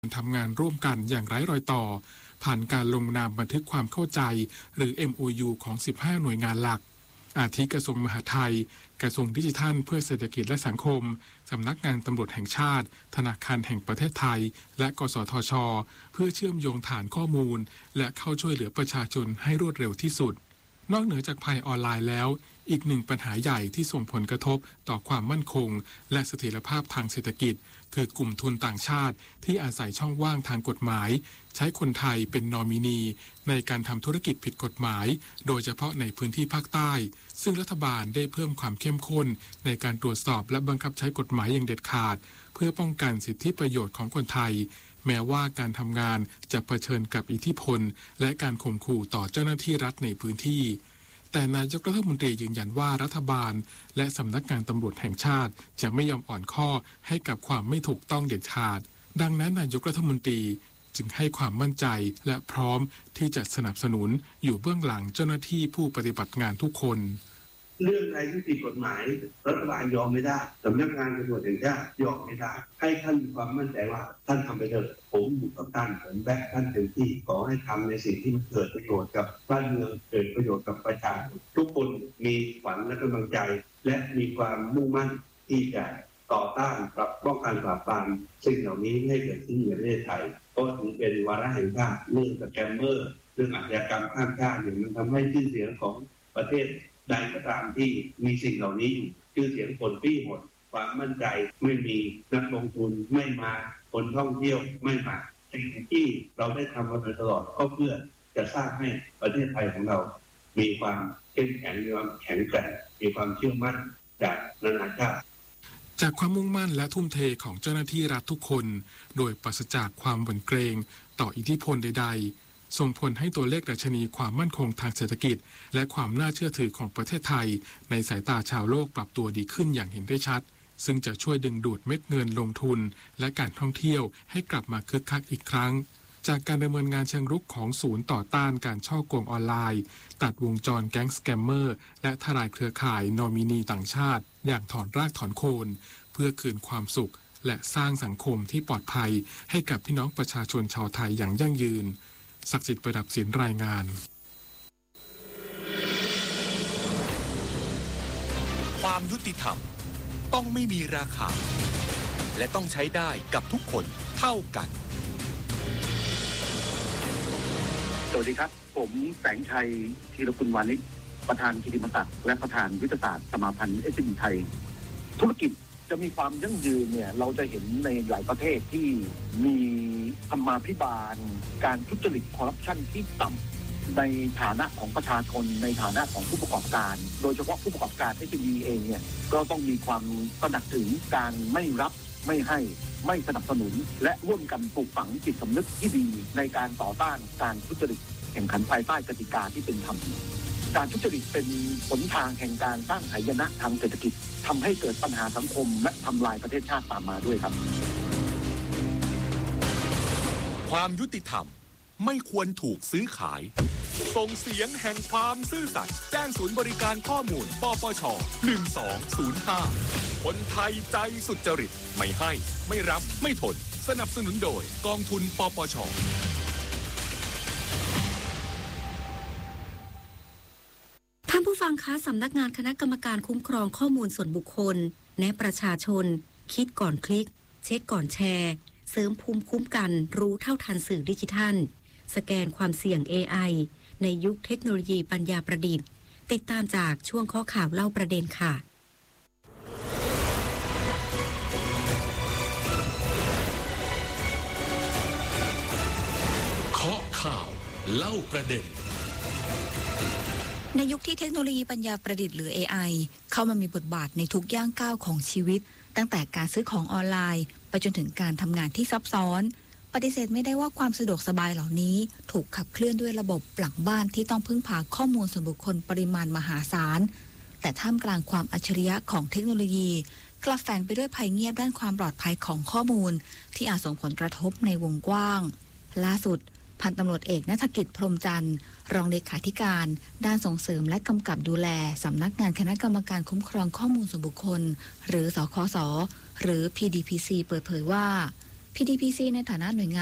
ทำงานร่วมกันอย่างไร้รอยต่อผ่านการลงนามบันทึกความเข้าใจหรือ MOU ของ 15 หน่วยงานหลักอาทิกระทรวงมหาดไทยกระทรวงดิจิทัลเพื่อเศรษฐกิจและสังคมสำนักงานตำรวจแห่งชาติธนาคารแห่งประเทศไทยและกสทช.เพื่อเชื่อมโยงฐานข้อมูลและเข้าช่วยเหลือประชาชนให้รวดเร็วที่สุดนอกเหนือจากภัยออนไลน์แล้วอีกหนึ่งปัญหาใหญ่ที่ส่งผลกระทบต่อความมั่นคงและเสถียรภาพทางเศรษฐกิจคือกลุ่มทุนต่างชาติที่อาศัยช่องว่างทางกฎหมายใช้คนไทยเป็นนอมินีในการทำธุรกิจผิดกฎหมายโดยเฉพาะในพื้นที่ภาคใต้ซึ่งรัฐบาลได้เพิ่มความเข้มข้นในการตรวจสอบและบังคับใช้กฎหมายอย่างเด็ดขาดเพื่อป้องกันสิทธิประโยชน์ของคนไทยแม้ว่าการทำงานจะเผชิญกับอิทธิพลและการข่มขู่ต่อเจ้าหน้าที่รัฐในพื้นที่แต่นายกรัฐมนตรียืนยันว่ารัฐบาลและสำนักงานตำรวจแห่งชาติจะไม่ยอมอ่อนข้อให้กับความไม่ถูกต้องเด็ดขาดดังนั้นนายกรัฐมนตรีจึงให้ความมั่นใจและพร้อมที่จะสนับสนุนอยู่เบื้องหลังเจ้าหน้าที่ผู้ปฏิบัติงานทุกคนเรื่องอะไรที่ผิดกฎหมายรัฐบาลยอมไม่ได้สำนักงานตำรวจแห่งชาติยอมไม่ได้ให้ท่านมีความมั่นใจว่าท่านทำไปเถอะผมอยู่กับท่านผมแบกท่านเต็มที่ขอให้ทำในสิ่งที่มันเกิดประโยชน์กับบ้านเมืองเกิดประโยชน์กับประชาชนทุกคนมีฝันและกำลังใจและมีความมุ่งมั่นที่จะต่อต้านกับป้องกันปราบปรามสิ่งเหล่านี้ให้เกิดขึ้นในประเทศไทยก็ถือเป็นวาระแห่งชาติเรื่องสแกมเมอร์เรื่องอาชญากรรมข้ามชาติอย่างมันทำให้ชื่อเสียงของประเทศใดก็ตามที่มีสิ่งเหล่านี้อยู่ชื่อเสียงคนปี้หมดความมั่นใจไม่มีนักลงทุนไม่มาคนท่องเที่ยวไม่มาสิ่งที่เราได้ทำมาโดยตลอดก็เพื่อจะสร้างให้ประเทศไทยของเรามีความเข้มแข็งมีความแข็งแกร่งมีความเชื่อมั่นจากนานาชาติจากความมุ่งมั่นและทุ่มเทของเจ้าหน้าที่รัฐทุกคนโดยปราศจากความหวั่นเกรงต่ออิทธิพลใดๆส่งผลให้ตัวเลขดัชนีความมั่นคงทางเศรษฐกิจและความน่าเชื่อถือของประเทศไทยในสายตาชาวโลกปรับตัวดีขึ้นอย่างเห็นได้ชัดซึ่งจะช่วยดึงดูดเม็ดเงินลงทุนและการท่องเที่ยวให้กลับมาคึกคักอีกครั้งจากการดำเนินงานเชิงรุกของศูนย์ต่อต้านการฉ้อโกงออนไลน์ตัดวงจรแก๊งสแกมเมอร์และทลายเครือข่ายนอมินีต่างชาติอย่างถอนรากถอนโคนเพื่อคืนความสุขและสร้างสังคมที่ปลอดภัยให้กับพี่น้องประชาชนชาวไทยอย่างยั่งยืนศักดิ์สิทธิ์ประดับศิลป์รายงานความยุติธรรมต้องไม่มีราคาและต้องใช้ได้กับทุกคนเท่ากันสวัสดีครับผมแสงชัยธีรกุลวานิชประธานกิติมศักดิ์และประธานยุทธศาสตร์สมาพันธ์SMEไทยธุรกิจจะมีความยั่งยืนเนี่ยเราจะเห็นในหลายประเทศที่มีธรรมาภิบาลการทุจริตคอร์รัปชันที่ต่ำในฐานะของประชาชนในฐานะของผู้ประกอบการโดยเฉพาะผู้ประกอบการ SME เองเนี่ยก็ต้องมีความตระหนักถึงการไม่รับไม่ให้ไม่สนับสนุนและร่วมกันปลูกฝังจิตสำนึกที่ดีในการต่อต้านการทุจริตแข่งขันภายใต้กติกาที่เป็นธรรมการทุจริตเป็นหนทางแห่งการสร้างหายนะทางเศรษฐกิจทำให้เกิดปัญหาสังคมและทำลายประเทศชาติตามมาด้วยครับความยุติธรรมไม่ควรถูกซื้อขายส่งเสียงแห่งความซื่อสัตย์แจ้งศูนย์บริการข้อมูลปปช1205คนไทยใจสุจริตไม่ให้ไม่รับไม่ทนสนับสนุนโดยกองทุนปปชท่านผู้ฟังคะสำนักงานคณะกรรมการคุ้มครองข้อมูลส่วนบุคคลแนะประชาชนคิดก่อนคลิกเช็คก่อนแชร์เสริมภูมิคุ้มกันรู้เท่าทันสื่อดิจิทัลสแกนความเสี่ยง AI ในยุคเทคโนโลยีปัญญาประดิษฐ์ติดตามจากช่วงข้อข่าวเล่าประเด็นค่ะข้อข่าวเล่าประเด็นในยุคที่เทคโนโลยีปัญญาประดิษฐ์หรือ AI เข้ามามีบทบาทในทุกย่างก้าวของชีวิตตั้งแต่การซื้อของออนไลน์ไปจนถึงการทำงานที่ซับซ้อนปฏิเสธไม่ได้ว่าความสะดวกสบายเหล่านี้ถูกขับเคลื่อนด้วยระบบหลังบ้านที่ต้องพึ่งพาข้อมูลส่วนบุคคลปริมาณมหาศาลแต่ท่ามกลางความอัจฉริยะของเทคโนโลยีกลับแฝงไปด้วยภัยเงียบด้านความปลอดภัยของข้อมูลที่อาจส่งผลกระทบในวงกว้างล่าสุดพันตำรวจเอกณัฐกิจพรหมจันทร์รองเลขาธิการด้านส่งเสริมและกำกับดูแลสำนักงานคณะกรรมการคุ้มครองข้อมูลส่วนบุคคลหรือสคสหรือ PDPC เปิดเผยว่า PTPC ในฐานะหน่วยงาน